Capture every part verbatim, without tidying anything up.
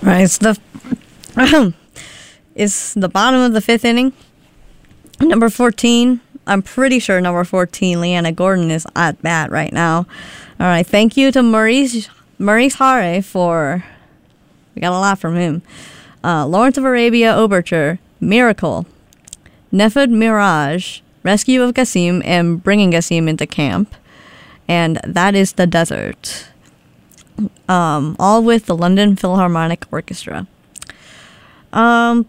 Right, it's the it's the bottom of the fifth inning. Number fourteen. I'm pretty sure number fourteen, Leanna Gordon, is at bat right now. All right, thank you to Maurice Maurice Hare for. We got a lot from him. Uh, Lawrence of Arabia Overture, Miracle, Nefud Mirage, Rescue of Qasim, and Bringing Qasim into Camp. And That is the Desert. Um, all with the London Philharmonic Orchestra. Um,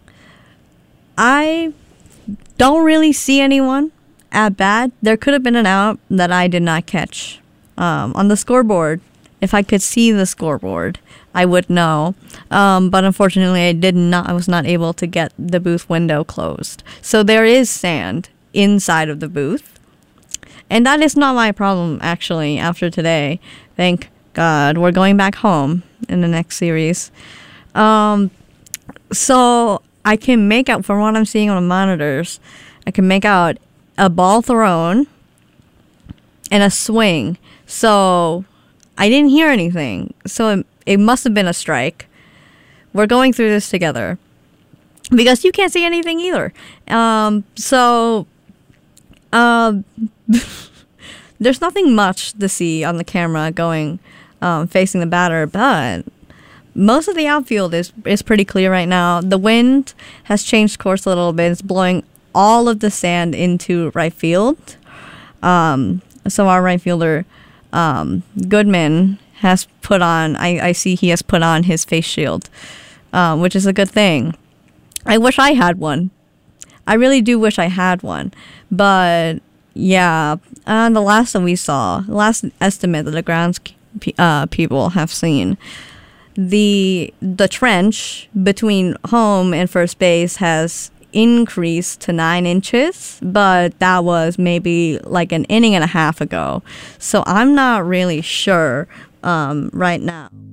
I don't really see anyone at bat. There could have been an out that I did not catch. Um, on the scoreboard, if I could see the scoreboard, I would know. Um, but unfortunately, I did not. I was not able to get the booth window closed. So there is sand inside of the booth, and that is not my problem. Actually, after today, thank God, we're going back home in the next series. Um, so I can make out, from what I'm seeing on the monitors, I can make out a ball thrown and a swing. So I didn't hear anything. So it, it must have been a strike. We're going through this together because you can't see anything either. Um, so uh, there's nothing much to see on the camera going um, facing the batter, but most of the outfield is is pretty clear right now. The wind has changed course a little bit. It's blowing all of the sand into right field. Um, so our right fielder, um, Goodman, has put on, I, I see he has put on his face shield, um, which is a good thing. I wish I had one. I really do wish I had one. But, yeah, uh, the last that we saw, the last estimate that the grounds uh, people have seen, the the trench between home and first base has increased to nine inches, but that was maybe like an inning and a half ago. So I'm not really sure um, right now.